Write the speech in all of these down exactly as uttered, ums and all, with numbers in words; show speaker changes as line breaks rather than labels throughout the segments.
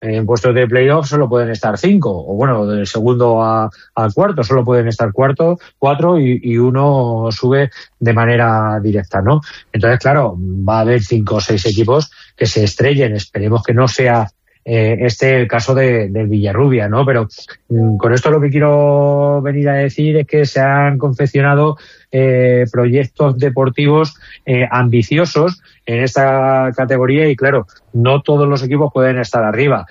en puestos de playoff solo pueden estar cinco, o bueno, del segundo a, al cuarto solo pueden estar cuarto, cuatro y, y uno sube de manera directa, ¿no? Entonces, claro, va a haber cinco o seis equipos que se estrellen. Esperemos que no sea eh, este el caso de, del Villarrubia, ¿no? Pero mm, con esto lo que quiero venir a decir es que se han confeccionado eh, proyectos deportivos eh, ambiciosos en esta categoría y, claro, no todos los equipos pueden estar arriba.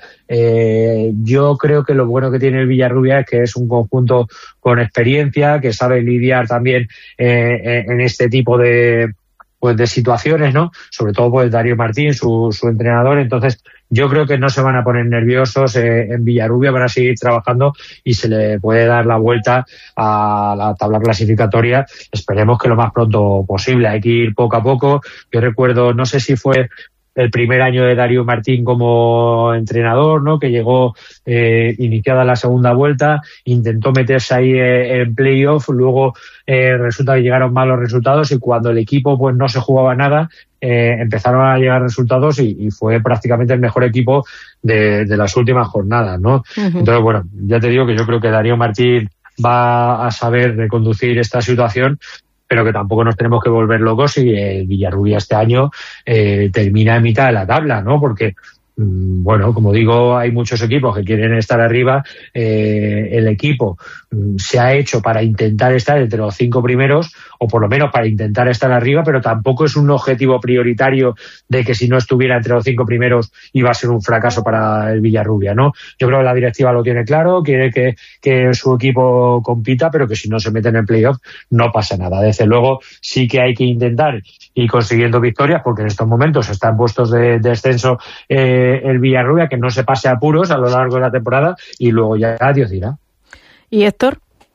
Eh, yo creo que lo bueno que tiene el Villarrubia es que es un conjunto con experiencia, que sabe lidiar también eh, en este tipo de pues de situaciones, ¿no? Sobre todo pues Darío Martín, su, su entrenador. Entonces yo creo que no se van a poner nerviosos eh, en Villarrubia, van a seguir trabajando y se le puede dar la vuelta a la tabla clasificatoria. Esperemos que lo más pronto posible. Hay que ir poco a poco. Yo recuerdo, no sé si fue el primer año de Darío Martín como entrenador, ¿no? Que llegó eh, iniciada la segunda vuelta, intentó meterse ahí eh, en playoff, luego eh, resulta que llegaron malos resultados y cuando el equipo pues no se jugaba nada, eh, empezaron a llegar resultados y, y fue prácticamente el mejor equipo de, de las últimas jornadas, ¿no? Uh-huh. Entonces, bueno, ya te digo que yo creo que Darío Martín va a saber reconducir esta situación, pero que tampoco nos tenemos que volver locos si el Villarrubia este año eh, termina en mitad de la tabla, ¿no? Porque, mmm, bueno, como digo, hay muchos equipos que quieren estar arriba. Eh, el equipo mmm, se ha hecho para intentar estar entre los cinco primeros, o por lo menos para intentar estar arriba, pero tampoco es un objetivo prioritario de que si no estuviera entre los cinco primeros iba a ser un fracaso para el Villarrubia, ¿no? Yo creo que la directiva lo tiene claro, quiere que, que su equipo compita, pero que si no se meten en playoff no pasa nada. Desde luego sí que hay que intentar ir consiguiendo victorias, porque en estos momentos están puestos de, de descenso eh, el Villarrubia, que no se pase apuros a lo largo de la temporada y luego ya Dios dirá.
¿Y Héctor?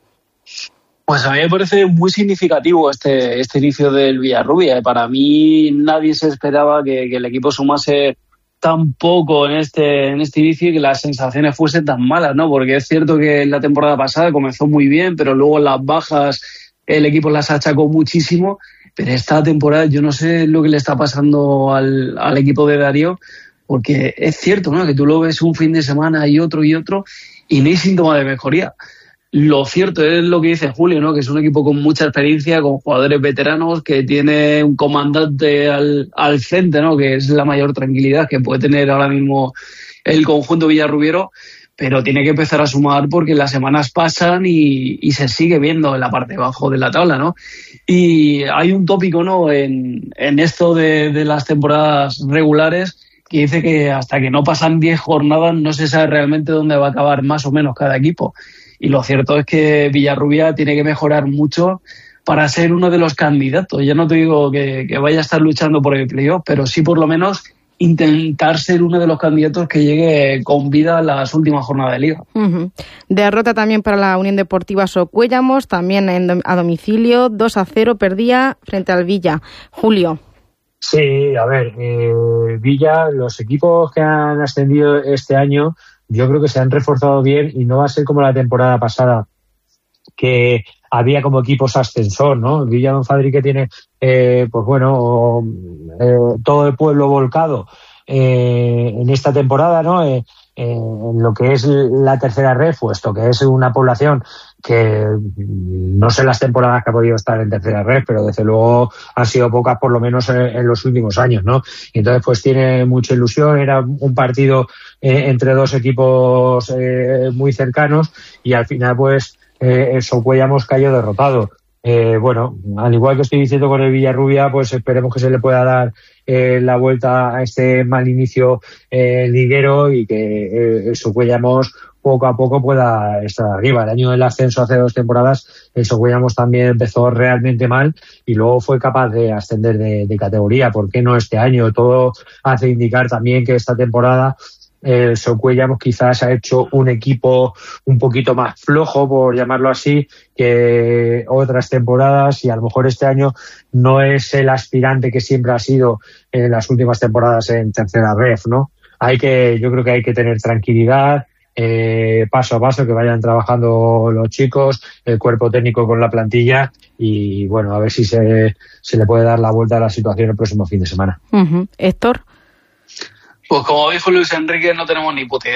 Pues a mí me parece muy significativo este este inicio del Villarrubia. Para mí nadie se esperaba que, que el equipo sumase tan poco en este en este inicio y que las sensaciones fuesen tan malas, ¿no? Porque es cierto que en la temporada pasada comenzó muy bien, pero luego las bajas el equipo las achacó muchísimo. Pero esta temporada yo no sé lo que le está pasando al, al equipo de Darío, porque es cierto, ¿no? Que tú lo ves un fin de semana y otro y otro y no hay síntoma de mejoría. Lo cierto es lo que dice Julio, ¿no? Que es un equipo con mucha experiencia, con jugadores veteranos, que tiene un comandante al, al frente, ¿no? Que es la mayor tranquilidad que puede tener ahora mismo el conjunto villarrubiero, pero tiene que empezar a sumar porque las semanas pasan y, y se sigue viendo en la parte de abajo de la tabla, ¿no? Y hay un tópico, ¿no? En, en esto de, de las temporadas regulares que dice que hasta que no pasan diez jornadas no se sabe realmente dónde va a acabar más o menos cada equipo. Y lo cierto es que Villarrubia tiene que mejorar mucho para ser uno de los candidatos. Ya no te digo que, que vaya a estar luchando por el playoff, pero sí por lo menos intentar ser uno de los candidatos que llegue con vida a las últimas jornadas de liga.
Uh-huh. Derrota también para la Unión Deportiva Socuéllamos, también en, a domicilio, dos a cero perdía frente al Villa. Julio.
Sí, a ver, eh, Villa, los equipos que han ascendido este año, yo creo que se han reforzado bien y no va a ser como la temporada pasada, que había como equipos ascensor, ¿no? Villa Don Fadri, que tiene, eh, pues bueno, eh, todo el pueblo volcado eh, en esta temporada, ¿no? Eh, eh, en lo que es la tercera red, puesto que es una población que no sé las temporadas que ha podido estar en tercera red, pero desde luego han sido pocas, por lo menos en, en los últimos años, ¿no? Y entonces pues tiene mucha ilusión. Era un partido eh, entre dos equipos eh, muy cercanos y al final pues eh, el Socuéllamos cayó derrotado. Eh, bueno, al igual que estoy diciendo con el Villarrubia, pues esperemos que se le pueda dar eh, la vuelta a este mal inicio eh, liguero y que eh, el Socuéllamos poco a poco pueda estar arriba. El año del ascenso hace dos temporadas el Socuéllamos también empezó realmente mal y luego fue capaz de ascender de, de categoría. ¿Por qué no este año? Todo hace indicar también que esta temporada el Socuéllamos quizás ha hecho un equipo un poquito más flojo, por llamarlo así, que otras temporadas, y a lo mejor este año no es el aspirante que siempre ha sido en las últimas temporadas en tercera ref, ¿no? Hay que, yo creo que hay que tener tranquilidad, eh, paso a paso, que vayan trabajando los chicos, el cuerpo técnico con la plantilla y bueno, a ver si se, se le puede dar la vuelta a la situación el próximo fin de semana.
Uh-huh. Héctor.
Pues como dijo Luis Enrique, no tenemos ni puta idea.